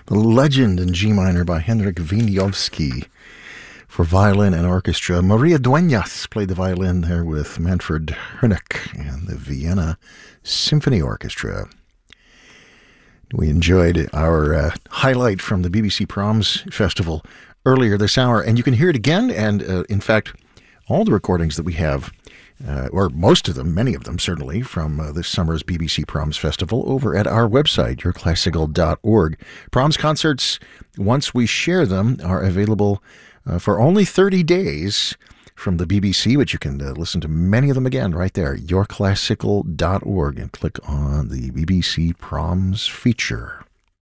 The Legend in G minor by Henryk Wieniawski for violin and orchestra. Maria Dueñas played the violin there with Manfred Honeck and the Vienna Symphony Orchestra. We enjoyed our highlight from the BBC Proms Festival earlier this hour, and you can hear it again, and in fact, all the recordings that we have, or most of them, many of them certainly, from this summer's BBC Proms Festival over at our website, yourclassical.org. Proms concerts, once we share them, are available for only 30 days from the BBC, which you can listen to many of them again right there, yourclassical.org, and click on the BBC Proms feature.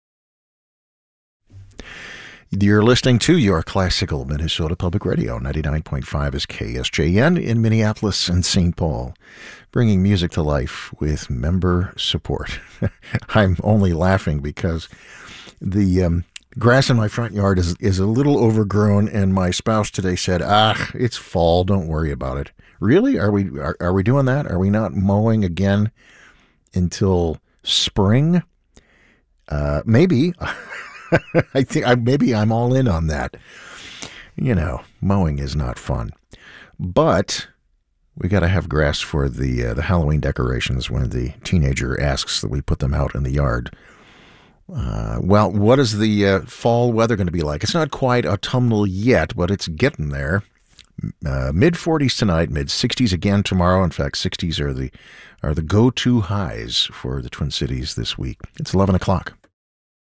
You're listening to Your Classical Minnesota Public Radio. 99.5 is KSJN in Minneapolis and St. Paul, bringing music to life with member support. I'm only laughing because the grass in my front yard is a little overgrown, and my spouse today said, it's fall, don't worry about it. Really? Are we doing that? Are we not mowing again until spring? Maybe. I think maybe I'm all in on that. You know, mowing is not fun. But we got to have grass for the Halloween decorations when the teenager asks that we put them out in the yard. Well, what is the fall weather going to be like? It's not quite autumnal yet, but it's getting there. Mid-40s tonight, mid-60s again tomorrow. In fact, 60s are the go-to highs for the Twin Cities this week. It's 11 o'clock.